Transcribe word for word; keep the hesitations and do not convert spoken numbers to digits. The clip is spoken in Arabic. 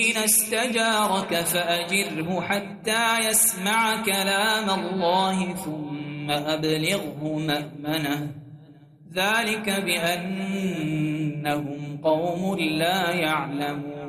إن استجارك فأجره حتى يسمع كلام الله ثم أبلغه مأمنه ذلك بأنهم قوم لا يعلمون